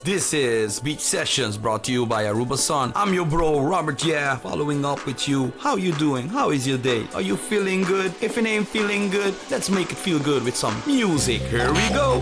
This is Beach Sessions brought to you by Aruba Sun. I'm your bro, Robert, yeah, following up with you. How you doing? How is your day? Are you feeling good? If it ain't feeling good, let's make it feel good with some music. Here we go.